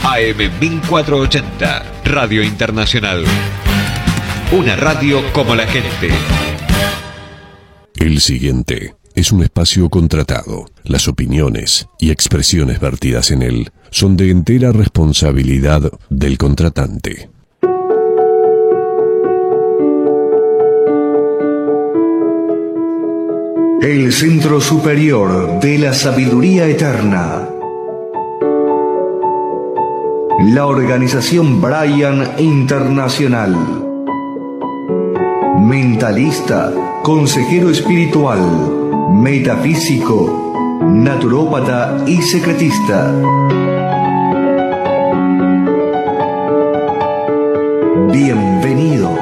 AM 1480, Radio Internacional. Una radio como la gente. El siguiente es un espacio contratado. Las opiniones y expresiones vertidas en él son de entera responsabilidad del contratante. El Centro Superior de la Sabiduría Eterna. La organización Brian Internacional. Mentalista, consejero espiritual, metafísico, naturópata y secretista. Bienvenidos.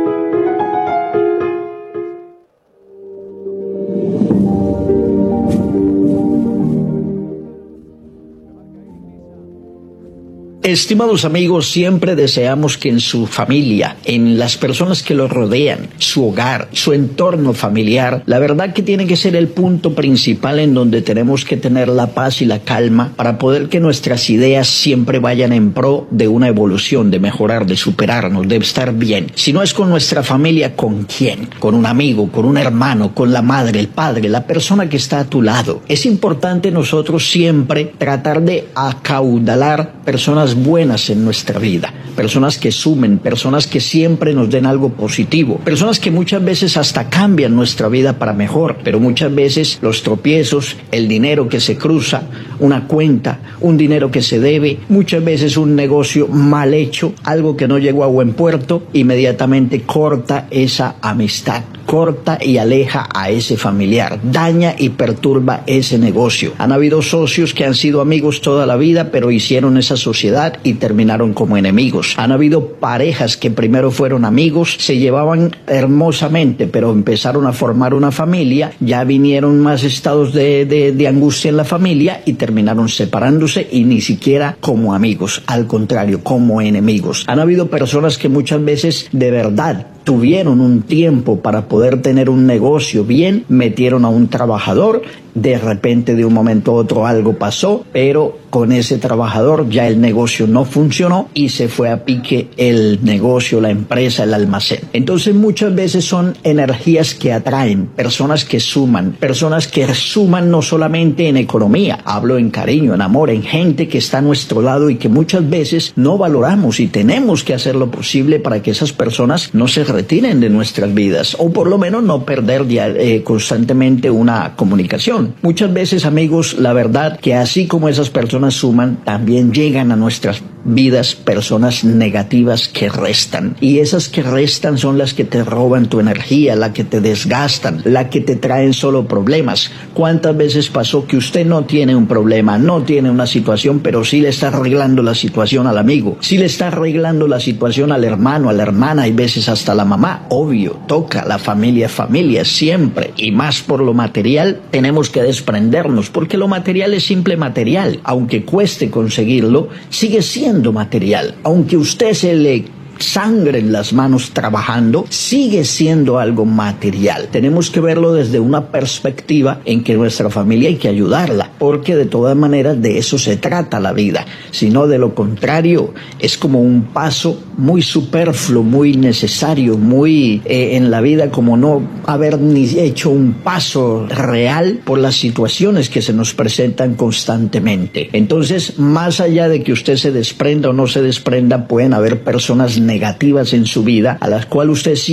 Estimados amigos, siempre deseamos que en su familia, en las personas que lo rodean, su hogar, su entorno familiar, la verdad que tiene que ser el punto principal en donde tenemos que tener la paz y la calma para poder que nuestras ideas siempre vayan en pro de una evolución, de mejorar, de superarnos, de estar bien. Si no es con nuestra familia, ¿con quién? Con un amigo, con un hermano, con la madre, el padre, la persona que está a tu lado. Es importante nosotros siempre tratar de acaudalar personas buenas en nuestra vida, personas que sumen, personas que siempre nos den algo positivo, personas que muchas veces hasta cambian nuestra vida para mejor, pero muchas veces los tropiezos, el dinero que se cruza, una cuenta, un dinero que se debe, muchas veces un negocio mal hecho, algo que no llegó a buen puerto, inmediatamente corta esa amistad, corta y aleja a ese familiar, daña y perturba ese negocio. Han habido socios que han sido amigos toda la vida, pero hicieron esa sociedad y terminaron como enemigos. Han habido parejas que primero fueron amigos, se llevaban hermosamente, pero empezaron a formar una familia, ya vinieron más estados de angustia en la familia y terminaron separándose y ni siquiera como amigos, al contrario, como enemigos. Han habido personas que muchas veces de verdad tuvieron un tiempo para poder tener un negocio bien, metieron a un trabajador, de repente de un momento a otro algo pasó, pero con ese trabajador ya el negocio no funcionó y se fue a pique el negocio, la empresa, el almacén. Entonces muchas veces son energías que atraen, personas que suman no solamente en economía, hablo en cariño, en amor, en gente que está a nuestro lado y que muchas veces no valoramos y tenemos que hacer lo posible para que esas personas no se retiren de nuestras vidas o por lo menos no perder constantemente una comunicación. Muchas veces, amigos, la verdad que así como esas personas suman, también llegan a nuestras vidas personas negativas que restan. Y esas que restan son las que te roban tu energía, las que te desgastan, las que te traen solo problemas. ¿Cuántas veces pasó que usted no tiene un problema, no tiene una situación, pero sí le está arreglando la situación al amigo, sí le está arreglando la situación al hermano, a la hermana, y veces hasta la mamá? Obvio, toca, la familia siempre, y más por lo material tenemos que desprendernos, porque lo material es simple material, aunque cueste conseguirlo, sigue siendo material, aunque usted se le sangre en las manos trabajando, sigue siendo algo material. Tenemos que verlo desde una perspectiva en que nuestra familia hay que ayudarla, porque de todas maneras de eso se trata la vida, sino de lo contrario es como un paso muy superfluo, muy necesario, muy en la vida, como no haber ni hecho un paso real por las situaciones que se nos presentan constantemente. Entonces, más allá de que usted se desprenda o no se desprenda, pueden haber personas negativas en su vida a las cuales usted